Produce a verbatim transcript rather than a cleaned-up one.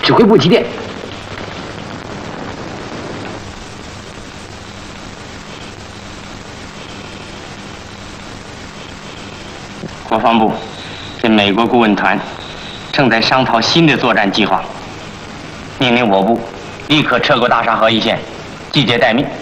指挥部急电。 国防部跟美国顾问团正在商讨新的作战计划，命令我部立刻撤过大沙河一线，集结待命。